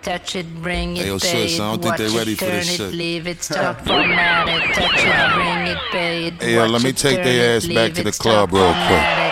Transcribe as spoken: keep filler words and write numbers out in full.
touch it, bring it, Hey, yo, pay sis, it, I don't think watch they ready it, for turn this it, shit. leave it, stop, format it, touch it, bring it, pay it, Hey, yo, watch let me it, take turn their it, ass back leave to it, the stop, club real quick. format it.